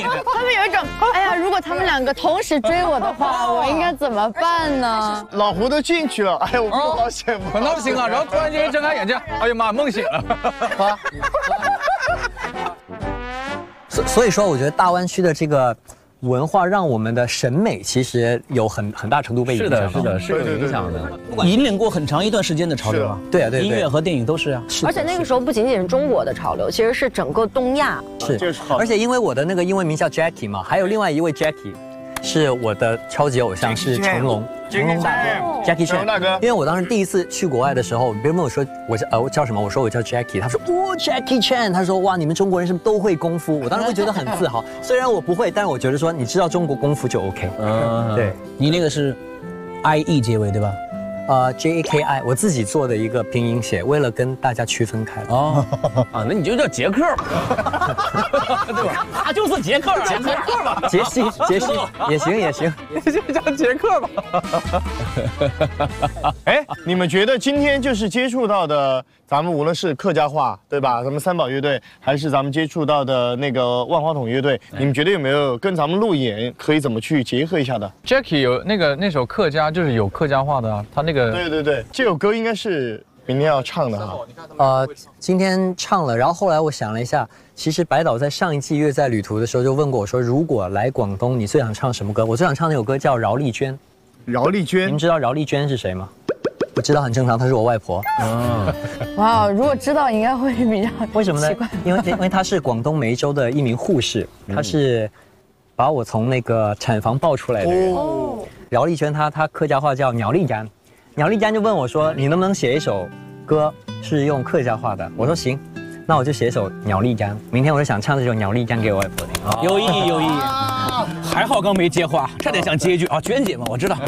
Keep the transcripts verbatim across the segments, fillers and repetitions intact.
你。 他们有一种，哎呀，如果他们两个同时追我的话，我应该怎么办呢？ 老胡都进去了，哎呀，我好羡慕， 很高兴啊。然后突然间一睁开眼睛，哎呀妈，梦醒了。 啊， 所所以说，我觉得大湾区的这个文化让我们的审美其实有很很大程度被影响。 是的，是的，是有影响的。 引领过很长一段时间的潮流啊。 对啊，对， 音乐和电影都是啊。 而且那个时候不仅仅是中国的潮流，其实是整个东亚。 是，而且因为我的那个英文名叫 Jackie 嘛，还有另外一位 Jackie， 是我的超级偶像，是成龙。成龙大哥 ，Jackie Chan 大哥。因为我当时第一次去国外的时候，别人问我说我叫呃我叫什么，我说我叫 Jackie， 他说哦 Jackie Chan， 他说哇你们中国人是不是都会功夫？我当时会觉得很自豪，虽然我不会，但是我觉得说你知道中国功夫就 OK。嗯，对， 你那个是 I E 结尾对吧？ 呃 J A K I， 我自己做的一个拼音写，为了跟大家区分开。 哦，啊，那你就叫杰克吧，对吧？他就是杰克，杰克吧， 杰西，杰西也行也行， 就叫杰克吧。 哎，你们觉得今天就是接触到的，咱们无论是客家话，对吧？咱们三宝乐队，还是咱们接触到的那个万花筒乐队，你们觉得有没有跟咱们路演可以怎么去结合一下的 ？Jackie 有那个那首客家，就是有客家话的啊，他那个。 对对对，这首歌应该是明天要唱的哈。 呃，今天唱了，然后后来我想了一下，其实白导在上一季《乐在旅途》的时候就问过我说，如果来广东，你最想唱什么歌？我最想唱那首歌叫《饶丽娟》。 饶丽娟， 你们知道饶丽娟是谁吗？不知道很正常，她是我外婆。 嗯，哇，如果知道应该会比较为什么呢？因为因为她是广东梅州的一名护士，她是把我从那个产房抱出来的人。哦，饶丽娟她她客家话叫鸟丽干。鸟丽干就问我说：“你能不能写一首歌是用客家话的？”我说：“行，那我就写一首《鸟丽干》。明天我就想唱这首《鸟丽干》给我外婆听。” 有意义，有意义。还好刚没接话，差点想接一句啊，娟姐嘛，我知道。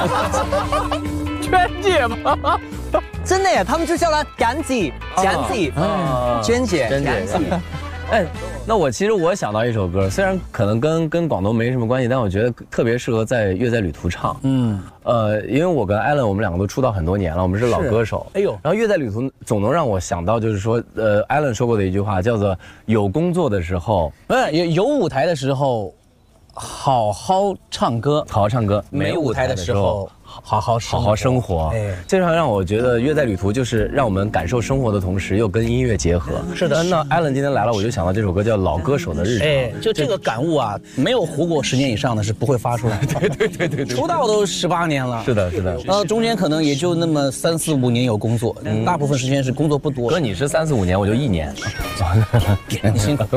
娟姐嘛， 真的耶，他们就叫她干姐，干姐，娟姐， 娟姐。哎，那我其实我想到一首歌，虽然可能跟跟广东没什么关系，但我觉得特别适合在《乐在旅途》唱。嗯，呃，因为我跟艾伦我们两个都出道很多年了，我们是老歌手。哎呦，然后《乐在旅途》总能让我想到，就是说，呃，艾伦说过的一句话，叫做“有工作的时候， 嗯，有有舞台的时候，好好唱歌， 好好唱歌； 没舞台的时候。”好好好好生活，哎，这让让我觉得《乐在旅途》就是让我们感受生活的同时，又跟音乐结合。 是的， 那艾伦今天来了，我就想到这首歌叫《老歌手的日常》。 哎，就这个感悟啊，没有活过十年以上的是不会发出来的。 对对对对对， 出道都十八年了。 是的，是的。 然后中间可能也就那么三四五年有工作，嗯、大部分时间是工作不多。 哥，你是三四五年，我就一年。 你辛苦。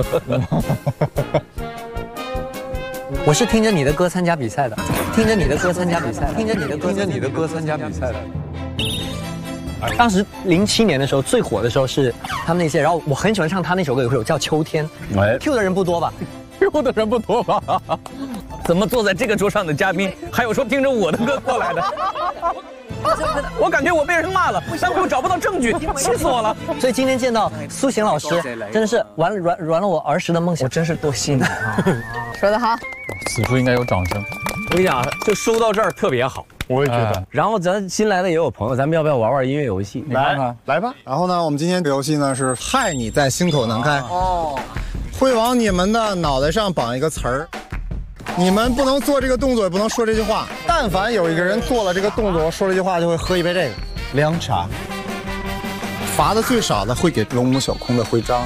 我是听着你的歌参加比赛的，听着你的歌参加比赛，听着你的歌，听着你的歌参加比赛的。当时零七年的时候最火的时候是他们那些，然后我很喜欢唱他那首歌，有首叫《秋天》。哎 ，Q 的人不多吧 ？Q 的人不多吧？怎么坐在这个桌上的嘉宾还有说听着我的歌过来的？我感觉我被人骂了，但我又找不到证据，气死我了。 所以今天见到苏醒老师，真的是完了圆圆了我儿时的梦想， 我真是多幸运啊！ 说得好， 此处应该有掌声。 我跟你讲，就收到这儿特别好， 我也觉得。 然后咱新来的也有朋友，咱们要不要玩玩音乐游戏？ 来，来吧。 然后呢，我们今天的游戏呢是害你在心口难开。哦，会往你们的脑袋上绑一个词儿。你们不能做这个动作，也不能说这句话。但凡有一个人做了这个动作，说这句话，就会喝一杯这个凉茶。罚的最少的会给龙母小空的徽章。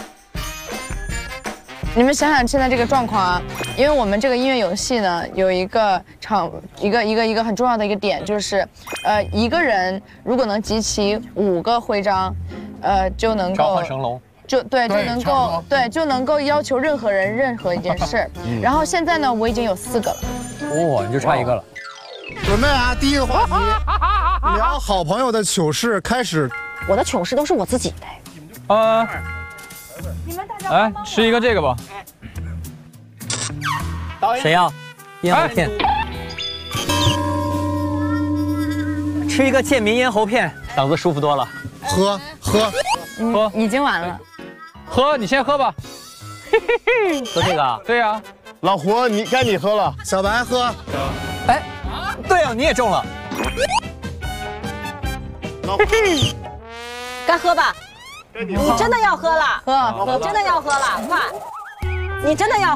你们想想现在这个状况啊，因为我们这个音乐游戏呢，有一个场一个一个一个很重要的一个点，就是，呃，一个人如果能集齐五个徽章，呃，就能够召唤神龙。 就对，就能够对，就能够要求任何人任何一件事。然后现在呢，我已经有四个了。 哦，你就差一个了。 准备啊，第一个话题，聊好朋友的糗事，开始。 我的糗事都是我自己的。 啊，来吃一个这个吧。 谁要？咽喉片。吃一个健民咽喉片，嗓子舒服多了。 喝喝喝， 已经完了。 喝，你先喝吧。 喝这个啊？ 对呀。 老胡，你该你喝了。 小白喝。 哎，对啊，你也中了。 老胡， 该喝吧？你真的要喝了？ 喝， 你真的要喝了？快，你真的要。